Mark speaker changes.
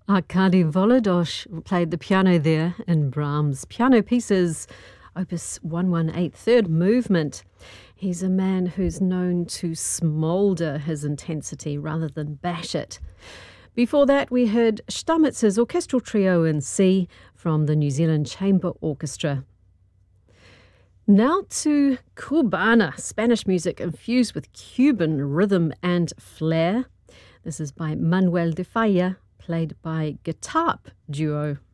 Speaker 1: Arkady Volodosh played the piano there in Brahms' Piano Pieces, Opus 118, third movement. He's a man who's known to smoulder his intensity rather than bash it. Before that, we heard Stammetz's orchestral trio in C from the New Zealand Chamber Orchestra. Now to Cubana, Spanish music infused with Cuban rhythm and flair. This is by Manuel de Falla, played by Guitarp duo.